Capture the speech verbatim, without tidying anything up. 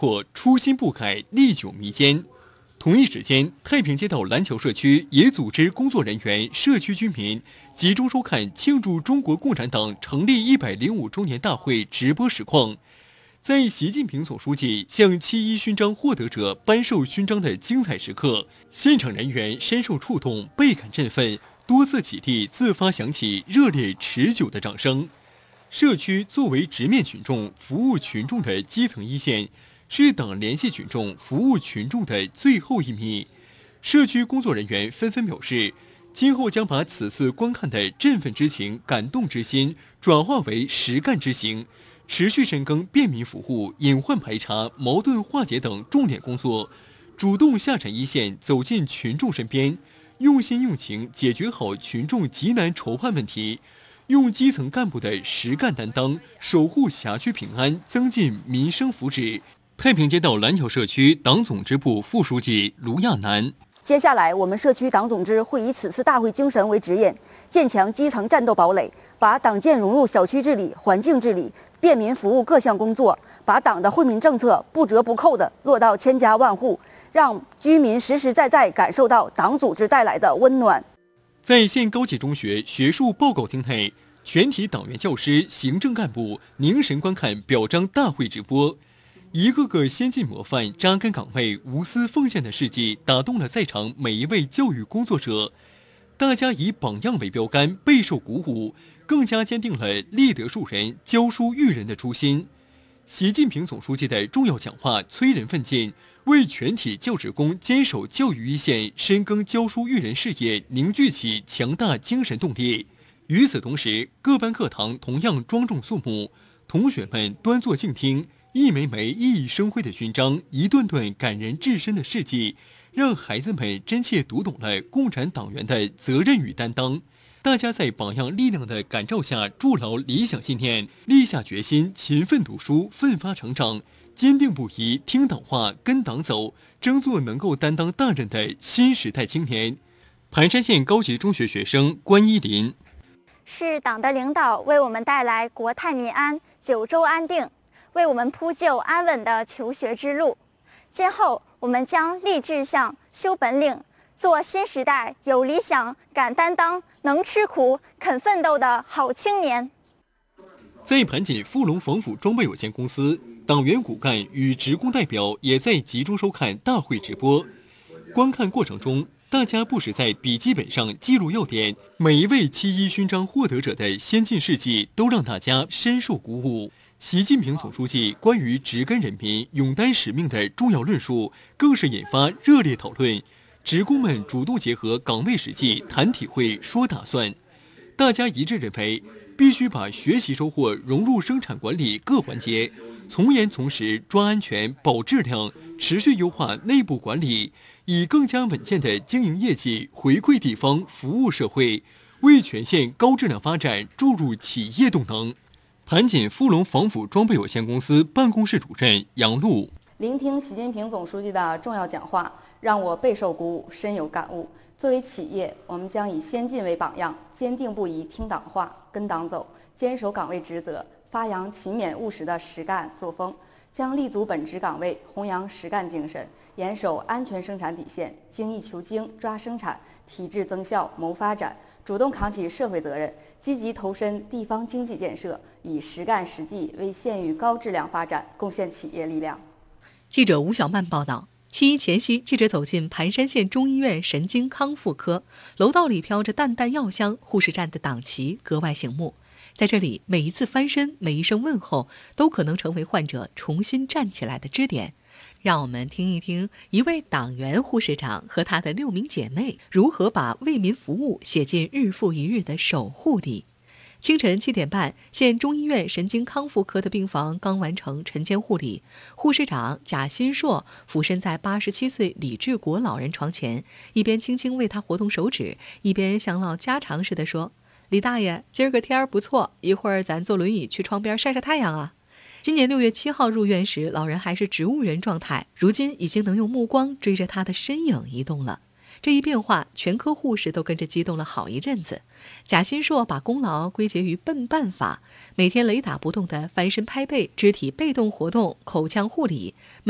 阔，初心不改，历久弥坚。同一时间，太平街道蓝桥社区也组织工作人员、社区居民集中收看庆祝中国共产党成立一百零五周年大会直播实况。在习近平总书记向七一勋章获得者颁授勋章的精彩时刻，现场人员深受触动，倍感振奋，多次起立自发响起热烈持久的掌声。社区作为直面群众、服务群众的基层一线，是党联系群众、服务群众的最后一米。社区工作人员纷纷表示，今后将把此次观看的振奋之情、感动之心转化为实干之行，持续深耕便民服务、隐患排查、矛盾化解等重点工作，主动下沉一线，走进群众身边，用心用情解决好群众急难愁盼问题，用基层干部的实干担当，守护辖区平安，增进民生福祉。太平街道蓝桥社区党总支部副书记卢亚楠。 接下来，我们社区党总支会以此次大会精神为指引，建强基层战斗堡垒，把党建融入小区治理、环境治理、便民服务各项工作，把党的惠民政策不折不扣地落到千家万户，让居民实实在在感受到党组织带来的温暖。 在县高级中学学术报告厅内，全体党员教师、行政干部凝神观看表彰大会直播。一个个先进模范、扎根岗位、无私奉献的事迹，打动了在场每一位教育工作者。大家以榜样为标杆，备受鼓舞，更加坚定了立德树人、教书育人的初心。习近平总书记的重要讲话催人奋进，为全体教职工坚守教育一线、深耕教书育人事业凝聚起强大精神动力。与此同时，各班课堂同样庄重肃穆，同学们端坐静听。一枚枚熠熠生辉的勋章，一段段感人至深的事迹，让孩子们真切读懂了共产党员的责任与担当。大家在榜样力量的感召下，筑牢理想信念，立下决心，勤奋读书，奋发成长，坚定不移听党话，跟党走，争做能够担当大任的新时代青年。盘山县高级中学学生关依林： 是党的领导为我们带来国泰民安、九州安定，为我们铺就安稳的求学之路。今后我们将立志向、修本领，做新时代有理想、敢担当、能吃苦、肯奋斗的好青年。 在盘锦富龙防腐装备有限公司，党员骨干与职工代表也在集中收看大会直播。观看过程中，大家不时在笔记本上记录要点，每一位七一勋章获得者的先进事迹都让大家深受鼓舞。习近平总书记关于植根人民、勇担使命的重要论述，更是引发热烈讨论。职工们主动结合岗位实际，谈体会、说打算。大家一致认为，必须把学习收获融入生产管理各环节，从严从实抓安全、保质量，持续优化内部管理，以更加稳健的经营业绩回馈地方、服务社会，为全县高质量发展注入企业动能。盘锦富龙防腐装备有限公司办公室主任杨璐： 聆听习近平总书记的重要讲话，让我备受鼓舞，深有感悟。作为企业，我们将以先进为榜样，坚定不移听党话、跟党走，坚守岗位职责，发扬勤勉务实的实干作风，将立足本职岗位，弘扬实干精神，严守安全生产底线，精益求精抓生产，提质增效谋发展，主动扛起社会责任，积极投身地方经济建设，以实干实际为县域高质量发展贡献企业力量。 记者吴小曼报道。七一前夕，记者走进盘山县中医院神经康复科，楼道里飘着淡淡药香，护士站的党旗格外醒目。在这里，每一次翻身，每一声问候，都可能成为患者重新站起来的支点。让我们听一听一位党员护士长和她的六名姐妹如何把为民服务写进日复一日的守护里。清晨七点半，县中医院神经康复科的病房刚完成晨间护理，护士长贾新硕俯身在八十七岁李志国老人床前，一边轻轻为他活动手指，一边像唠家常似的说：“李大爷，今儿个天儿不错，一会儿咱坐轮椅去窗边晒晒太阳啊。”今年六月七号入院时，老人还是植物人状态，如今已经能用目光追着他的身影移动了。这一变化，全科护士都跟着激动了好一阵子。贾新硕把功劳归结于笨办法，每天雷打不动地翻身拍背，肢体被动活动，口腔护理。